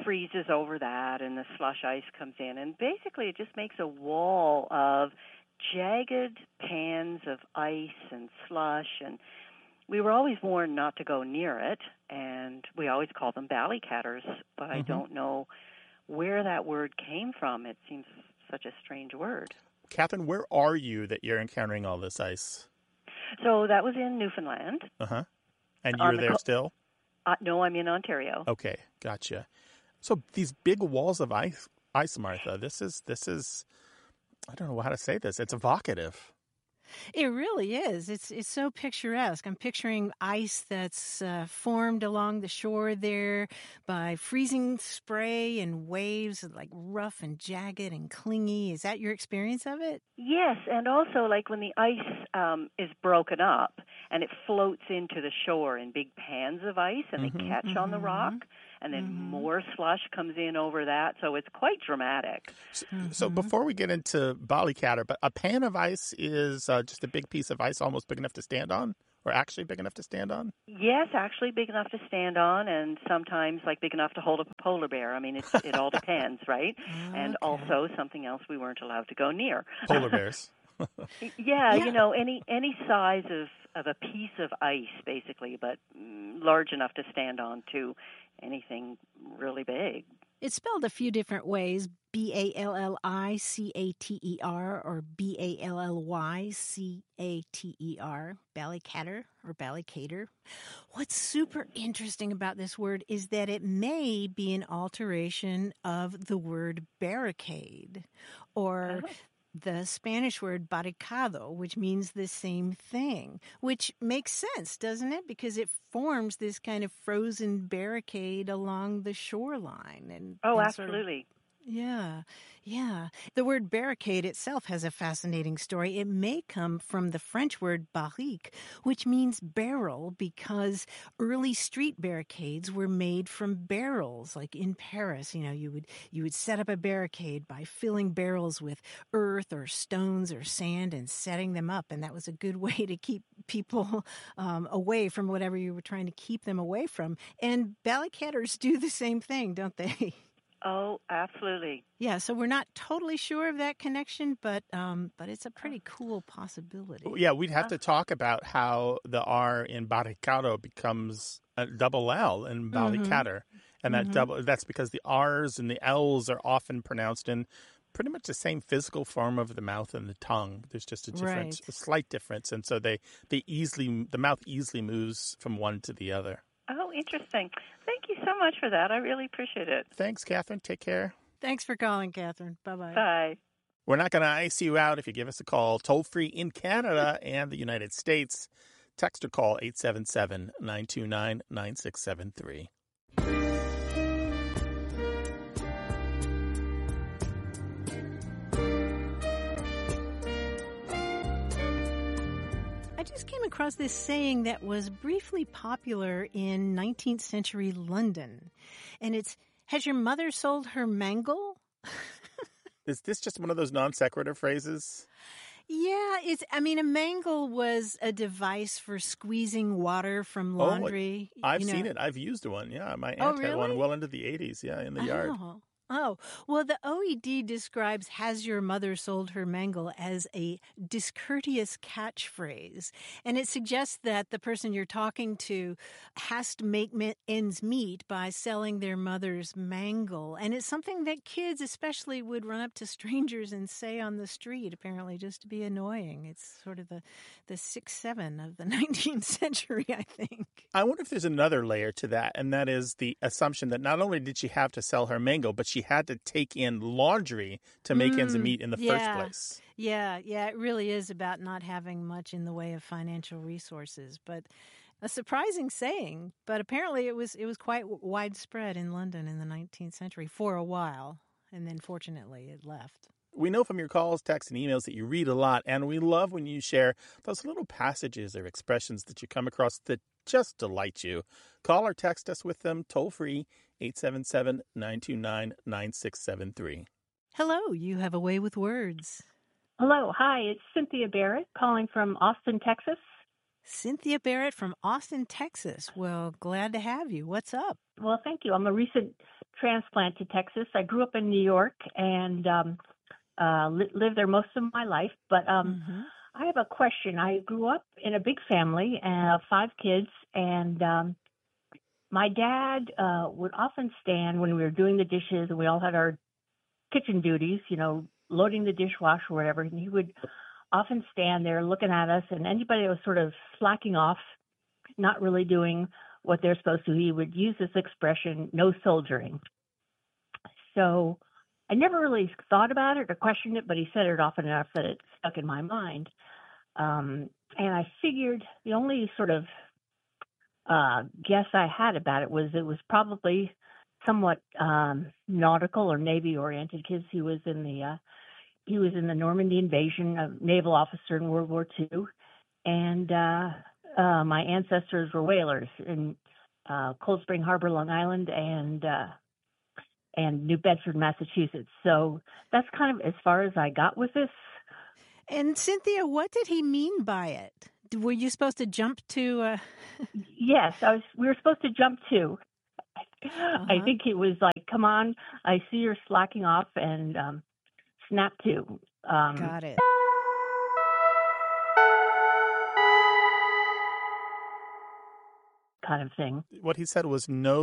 freezes over that, and the slush ice comes in, and basically it just makes a wall of jagged pans of ice and slush, and we were always warned not to go near it, and we always call them ballycatters, but I don't know where that word came from. It seems such a strange word. Catherine, where are you that you're encountering all this ice? So that was in Newfoundland. Uh-huh. And you're there still? No, I'm in Ontario. Okay, gotcha. So these big walls of ice, Martha, this is, I don't know how to say this. It's evocative. It really is. It's so picturesque. I'm picturing ice that's formed along the shore there by freezing spray and waves, like rough and jagged and clingy. Is that your experience of it? Yes, and also like when the ice is broken up and it floats into the shore in big pans of ice and they catch on the rock, and then more slush comes in over that, so it's quite dramatic. So before we get into ballycatter, but a pan of ice is just a big piece of ice almost big enough to stand on, or actually big enough to stand on? Yes, actually big enough to stand on, and sometimes like big enough to hold up a polar bear. I mean, it all depends, right? And also something else we weren't allowed to go near. Polar bears. Yeah, you know, any size of a piece of ice, basically, but large enough to stand on to anything really big. It's spelled a few different ways, Ballicater or Ballycater, ballycatter or ballycater. What's super interesting about this word is that it may be an alteration of the word barricade, or the Spanish word barricado, which means the same thing, which makes sense, doesn't it? Because it forms this kind of frozen barricade along the shoreline. And absolutely. Yeah. The word barricade itself has a fascinating story. It may come from the French word barrique, which means barrel, because early street barricades were made from barrels. Like in Paris, you would set up a barricade by filling barrels with earth or stones or sand and setting them up. And that was a good way to keep people away from whatever you were trying to keep them away from. And ballycatters do the same thing, don't they? Oh, absolutely. Yeah, so we're not totally sure of that connection, but it's a pretty cool possibility. Yeah, we'd have to talk about how the R in barricado becomes a double L in ballycatter. And that's because the R's and the L's are often pronounced in pretty much the same physical form of the mouth and the tongue. There's just a slight difference. And so the mouth easily moves from one to the other. Oh, interesting. Thank you so much for that. I really appreciate it. Thanks, Catherine. Take care. Thanks for calling, Catherine. Bye-bye. Bye. We're not going to ice you out if you give us a call toll-free in Canada and the United States. Text or call 877-929-9673. I just came across this saying that was briefly popular in 19th century London. And it's, has your mother sold her mangle? Is this just one of those non sequitur phrases? Yeah, a mangle was a device for squeezing water from laundry. I've seen it. I've used one. Yeah, my aunt had one well into the 80s. Yeah, in the yard. Oh, well, the OED describes "has your mother sold her mangle" as a discourteous catchphrase. And it suggests that the person you're talking to has to make ends meet by selling their mother's mangle. And it's something that kids especially would run up to strangers and say on the street, apparently, just to be annoying. It's sort of the 6-7 of the 19th century, I think. I wonder if there's another layer to that, and that is the assumption that not only did she have to sell her mangle, but she had to take in laundry to make ends meet in the first place. Yeah, it really is about not having much in the way of financial resources. But a surprising saying, but apparently it was quite widespread in London in the 19th century for a while, and then fortunately it left. We know from your calls, texts, and emails that you read a lot, and we love when you share those little passages or expressions that you come across that just delight you. Call or text us with them toll-free, 877-929-9673. Hello, you have a way with words. Hello, hi, it's Cynthia Barrett calling from Austin, Texas. Cynthia Barrett from Austin, Texas. Well, glad to have you. What's up? Well, thank you. I'm a recent transplant to Texas. I grew up in New York and lived there most of my life. But I have a question. I grew up in a big family, 5 kids, and my dad would often stand when we were doing the dishes, and we all had our kitchen duties, loading the dishwasher or whatever, and he would often stand there looking at us, and anybody that was sort of slacking off, not really doing what they're supposed to, he would use this expression, no soldiering. So I never really thought about it or questioned it, but he said it often enough that it stuck in my mind. And I figured the only sort of guess I had about it was probably somewhat nautical or Navy oriented, because he was in the Normandy invasion, a naval officer in World War II, and my ancestors were whalers in Cold Spring Harbor, Long Island, and New Bedford, Massachusetts. So that's kind of as far as I got with this. And Cynthia, what did he mean by it? Were you supposed to jump to? Yes, we were supposed to jump to. I think it was like, "Come on, I see you're slacking off," and snap to. Got it. Kind of thing. What he said was no